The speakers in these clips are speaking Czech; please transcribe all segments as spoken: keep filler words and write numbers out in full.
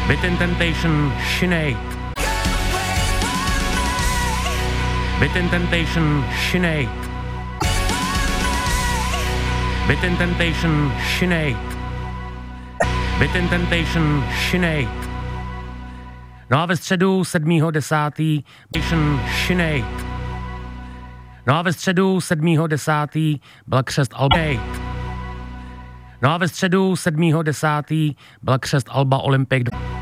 Within Temptation, Sinead. Within Temptation, Sinead. Within Temptation, Sinead. Within Temptation, Sinead. No a ve středu sedmého desátého Sinead. No a ve středu sedmého desátého byla křest Alba. No a ve středu sedmého desátého byla křest Alba Olympic.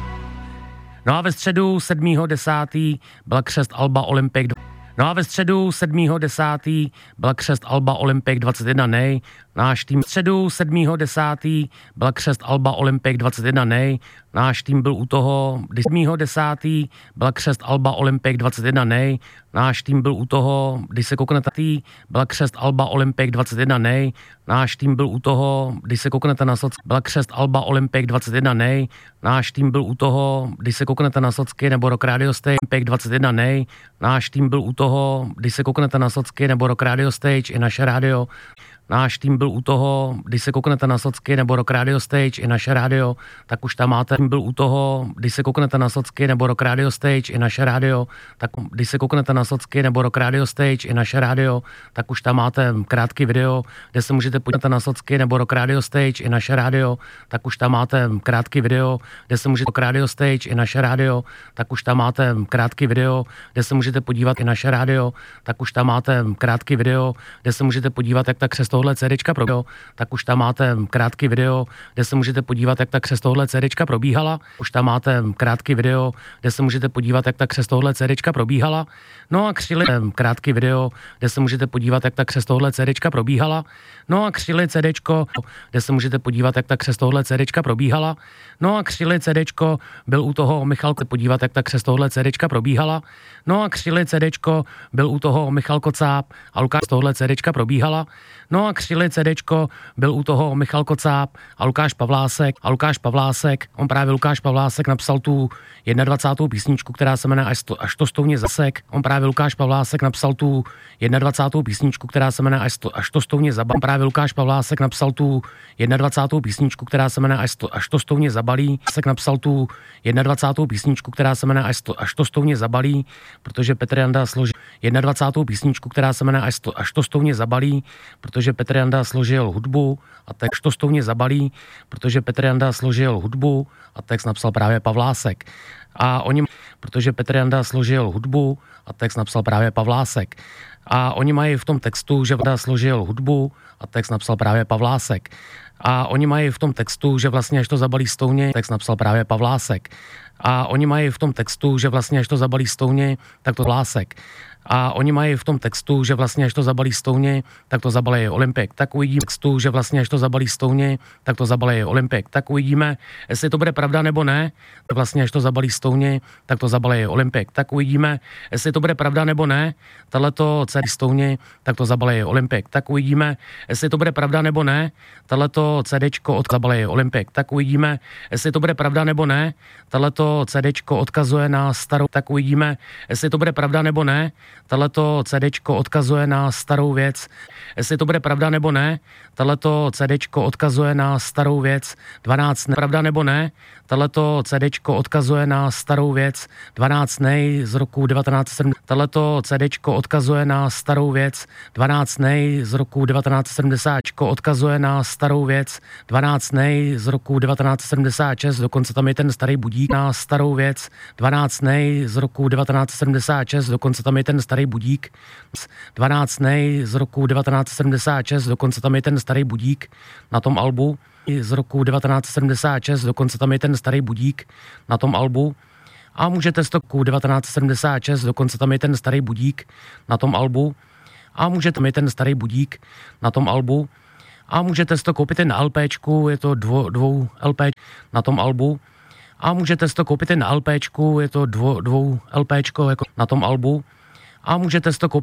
No a ve středu sedmého desátého byla křest Alba Olympic. No a ve středu sedmého desátého byla křest Alba Olympic dvacet jedna nej. Náš tým v středu sedmého desátého byla křest Alba Olympic dvacet jedna nej. Náš tým byl u toho, kdy sedmého desátého byla křest Alba Olympic dvacet jedna nej. Náš tým byl u toho, když se kouknete, byla křest Alba Olympic dvacet jedna nej. Náš tým byl u toho, když se kouknete na socky, byla křest Alba Olympic dvacet jedna nej. Náš tým byl u toho, když se kouknete na socky nebo Rock Radio Stage Olympic dvacet jedna nej. Náš tým byl u toho, když se kouknete na socky nebo Rock Radio Stage i naše rádio. Náš tým byl u toho, když se kouknete na socky nebo Rock Radio Stage i naše rádio, tak už tam máte. Byl u toho, když se kouknete na socky nebo Rock Radio Stage i naše rádio, tak když se kouknete na socky nebo Rock Radio Stage i naše rádio, tak už tam máte krátký video, kde se můžete podívat na socky nebo Rock Radio Stage i naše rádio, tak už tam máte krátký video, kde se můžete Rock Radio Stage i naše rádio, tak už tam máte krátký video, kde se můžete podívat i naše rádio, tak už tam máte krátký video, kde se můžete podívat, jak ta křes tohle CDčka probíhala, tak už tam máte krátký video, kde se můžete podívat, jak ta křes tohle CDčka probíhala. Už tam máte krátký video, kde se můžete podívat, jak ta křes tohle CDčka probíhala. No a křtili krátký video, kde se můžete podívat, jak ta křes tohle CDčka probíhala. No a křtili CDčko, kde se můžete podívat, jak ta křes tohle CDčka probíhala. No a křtili CDčko, byl u toho Michal podívat, jak ta křes tohle CDčka probíhala. No a křtili CDčko, byl u toho Michal Kocáb a Lukáš tohle CDčka probíhala. No a křtili CDčko, byl u toho Michal Kocáb a Lukáš Pavlásek a Lukáš Pavlásek, on právě Lukáš Pavlásek napsal tu dvacátou jedna písničku, která se jmenuje Až to, až to stouně zasek. On právě Lukáš Pavlásek napsal tu dvacátou jedna písničku, která se jmenuje Až to, až to stouně zabalí. Právě Lukáš Pavlásek napsal tu dvacátou jedna písničku, která se jmenuje Až to, až to stouně zabalí. Sek napsal tu dvacátou jedna písničku, která se jmenuje Až to, až to stouně zabalí, protože Petr Janda složil dvacátou jedna písničku, která se jmenuje Až to, až to stouně zabalí, protože Petr Janda složil hudbu a text to stouně zabalí, protože Petr Janda složil hudbu a text napsal právě Pavlásek. A oni, protože Petr Janda složil hudbu a text napsal právě Pavlásek. A oni mají v tom textu, že Janda složil hudbu a text napsal právě Pavlásek. A oni mají v tom textu, že vlastně až to zabalí stouně, text napsal právě Pavlásek. A oni mají v tom textu, že vlastně až to zabalí stouně, tak to Pavlásek. A oni mají v tom textu, že vlastně až to zabalí stouně, tak to zabalí Olympik. Tak uvidíme textu, že vlastně až to zabalí stouně, tak to zabalí Olympik. Tak uvidíme, jestli to bude pravda nebo ne. Vlastně až to zabalí stouně, tak to zabalí Olympik. Tak uvidíme, jestli to bude pravda nebo ne. Tato celý stouně, tak to zabalí Olympik. Tak uvidíme, jestli to bude pravda nebo ne. Tato CDčko od zabalí Olympik. Tak uvidíme, jestli to bude pravda nebo ne. Tato CDčko odkazuje na starou. Tak uvidíme, jestli to bude pravda nebo ne. Tato CDčko odkazuje na starou věc. Jestli to bude pravda nebo ne, tato CDčko odkazuje na starou věc. dvanáct ne, pravda nebo ne, tato CDčko odkazuje na starou věc. dvanáct nej z roku devatenáct set sedmdesát. Tato CDčko odkazuje na starou věc. dvanáct nej z roku devatenáct set sedmdesát. Odkazuje na starou věc. dvanáct nej z roku devatenáct set sedmdesát šest. Dokonce tam je ten starý budík na starou věc. dvanáct nej z roku devatenáct set sedmdesát šest. Dokonce tam je ten starý budík. dvanáct nej z roku devatenáct set sedmdesát šest. Dokonce tam je ten starý budík na tom albu. Z roku devatenáct set sedmdesát šest. Dokonce tam je ten starý budík na tom albu. A můžete z roku devatenáct set sedmdesát šest. Dokonce tam je ten starý budík na tom albu. A můžete mít ten starý budík na tom albu. A můžete si to koupit na LPčku, je to dvou, dvou LP na tom albu. A můžete si to koupit na LPčku, je to dvou, dvou LPčko jako na tom albu. A můžete si to koupit